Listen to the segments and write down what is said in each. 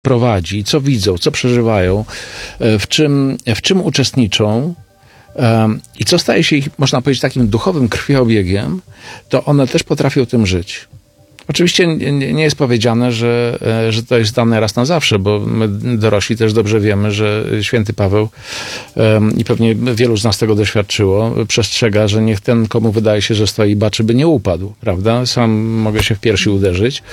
prowadzi, co widzą, co przeżywają, w czym uczestniczą i co staje się ich, można powiedzieć, takim duchowym krwiobiegiem, to one też potrafią tym żyć. Oczywiście nie jest powiedziane, że to jest dane raz na zawsze, bo my dorośli też dobrze wiemy, że święty Paweł i pewnie wielu z nas tego doświadczyło, przestrzega, że niech ten, komu wydaje się, że stoi, baczy, by nie upadł, prawda? Sam mogę się w piersi uderzyć.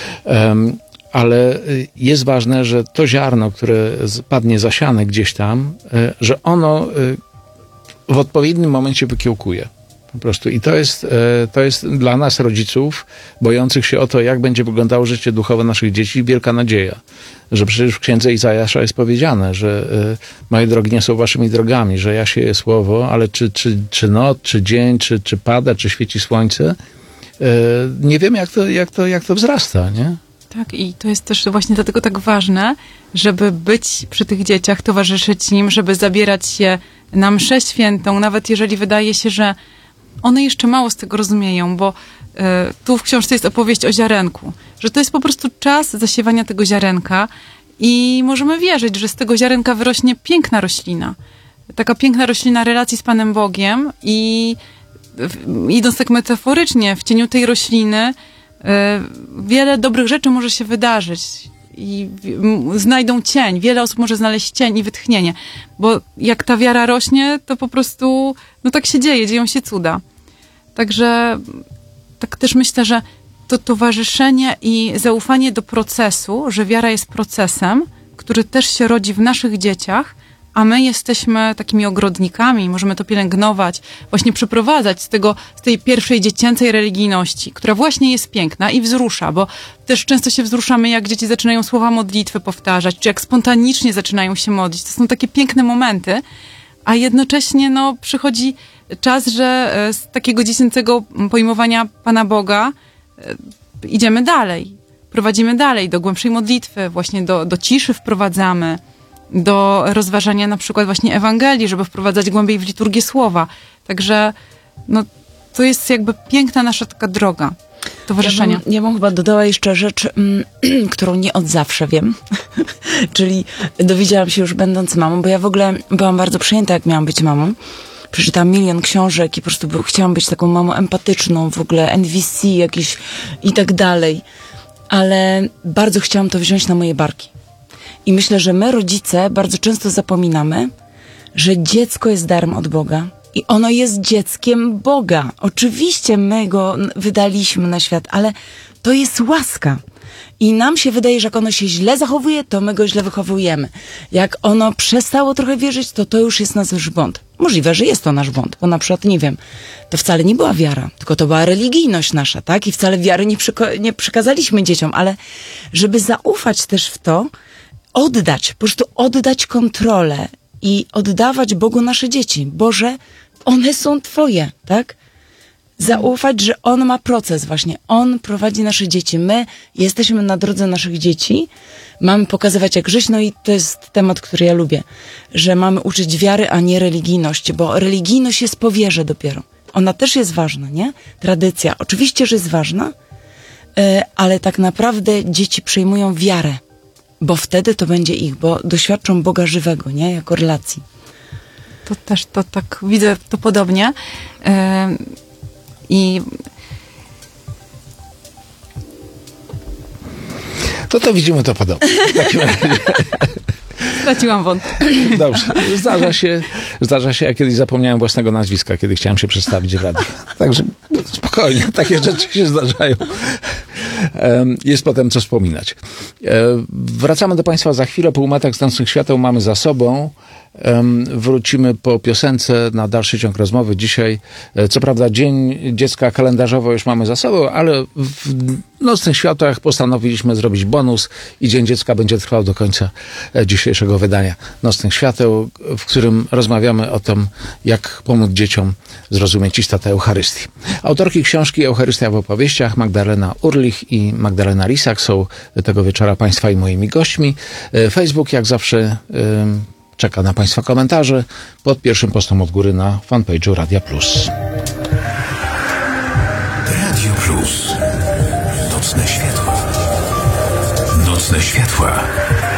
Ale jest ważne, że to ziarno, które padnie zasiane gdzieś tam, że ono w odpowiednim momencie wykiełkuje. Po prostu. I to jest dla nas, rodziców, bojących się o to, jak będzie wyglądało życie duchowe naszych dzieci, wielka nadzieja. Że przecież w księdze Izajasza jest powiedziane, że moje drogi nie są waszymi drogami, że ja sieję słowo, ale czy noc, czy dzień, czy pada, czy świeci słońce, nie wiemy, jak to wzrasta, nie? Tak, i to jest też właśnie dlatego tak ważne, żeby być przy tych dzieciach, towarzyszyć im, żeby zabierać się na mszę świętą, nawet jeżeli wydaje się, że one jeszcze mało z tego rozumieją, bo tu w książce jest opowieść o ziarenku, że to jest po prostu czas zasiewania tego ziarenka i możemy wierzyć, że z tego ziarenka wyrośnie piękna roślina. Taka piękna roślina relacji z Panem Bogiem i idąc tak metaforycznie, w cieniu tej rośliny wiele dobrych rzeczy może się wydarzyć i znajdą cień. Wiele osób może znaleźć cień i wytchnienie, bo jak ta wiara rośnie, to po prostu no tak się dzieje, dzieją się cuda. Także tak też myślę, że to towarzyszenie i zaufanie do procesu, że wiara jest procesem, który też się rodzi w naszych dzieciach, a my jesteśmy takimi ogrodnikami, możemy to pielęgnować, właśnie przeprowadzać z tej pierwszej dziecięcej religijności, która właśnie jest piękna i wzrusza, bo też często się wzruszamy, jak dzieci zaczynają słowa modlitwy powtarzać, czy jak spontanicznie zaczynają się modlić. To są takie piękne momenty, a jednocześnie no, przychodzi czas, że z takiego dziecięcego pojmowania Pana Boga idziemy dalej, prowadzimy dalej do głębszej modlitwy, właśnie do ciszy wprowadzamy, do rozważania na przykład właśnie Ewangelii, żeby wprowadzać głębiej w liturgię słowa. Także no, to jest jakby piękna nasza taka droga towarzyszenia. Ja bym chyba dodała jeszcze rzecz, którą nie od zawsze wiem. Czyli dowiedziałam się już będąc mamą, bo ja w ogóle byłam bardzo przejęta, jak miałam być mamą. Przeczytałam milion książek i po prostu chciałam być taką mamą empatyczną, w ogóle NVC jakiś i tak dalej. Ale bardzo chciałam to wziąć na moje barki. I myślę, że my, rodzice, bardzo często zapominamy, że dziecko jest darem od Boga i ono jest dzieckiem Boga. Oczywiście my go wydaliśmy na świat, ale to jest łaska. I nam się wydaje, że jak ono się źle zachowuje, to my go źle wychowujemy. Jak ono przestało trochę wierzyć, to już jest nasz błąd. Możliwe, że jest to nasz błąd, bo na przykład, nie wiem, to wcale nie była wiara, tylko to była religijność nasza, tak? I wcale wiary nie przekazaliśmy dzieciom, ale żeby zaufać też w to, po prostu oddać kontrolę i oddawać Bogu nasze dzieci. Boże, one są Twoje, tak? Zaufać, że On ma proces właśnie. On prowadzi nasze dzieci. My jesteśmy na drodze naszych dzieci. Mamy pokazywać, jak żyć. No i to jest temat, który ja lubię. Że mamy uczyć wiary, a nie religijności. Bo religijność jest po wierze dopiero. Ona też jest ważna, nie? Tradycja. Oczywiście, że jest ważna, ale tak naprawdę dzieci przyjmują wiarę. Bo wtedy to będzie ich, bo doświadczą Boga żywego, nie? Jako relacji. To też, to tak widzę to podobnie. I To widzimy to podobnie. straciłam wątek. Dobrze. Zdarza się, ja kiedyś zapomniałem własnego nazwiska, kiedy chciałem się przedstawić w radiu. Także spokojnie, takie rzeczy się zdarzają. Jest potem co wspominać. Wracamy do Państwa za chwilę. Półmetek z Nocnych Świateł mamy za sobą. Wrócimy po piosence na dalszy ciąg rozmowy. Dzisiaj, co prawda, Dzień Dziecka kalendarzowo już mamy za sobą, ale w Nocnych Światłach postanowiliśmy zrobić bonus i Dzień Dziecka będzie trwał do końca dzisiejszego wydania Nocnych Świateł, w którym rozmawiamy o tym, jak pomóc dzieciom zrozumieć istotę Eucharystii. Autorki książki Eucharystia w opowieściach, Magdalena Urlich i Magdalena Lisak, są tego wieczora Państwa i moimi gośćmi. Facebook, jak zawsze, czeka na Państwa komentarze pod pierwszym postem od góry na fanpage'u Radia Plus. Radio Plus. Nocne światła. Nocne Nocne światła.